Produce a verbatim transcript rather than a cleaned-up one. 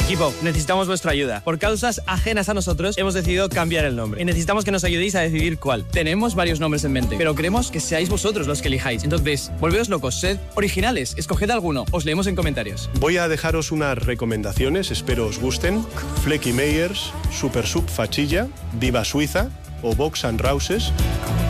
Equipo, necesitamos vuestra ayuda. Por causas ajenas a nosotros, hemos decidido cambiar el nombre. Y necesitamos que nos ayudéis a decidir cuál. Tenemos varios nombres en mente, pero queremos que seáis vosotros los que elijáis. Entonces, volveos locos, sed originales, escoged alguno, os leemos en comentarios. Voy a dejaros unas recomendaciones, espero os gusten. Flecky Meyers, Super Sub Fachilla, Diva Suiza o Box and Rouses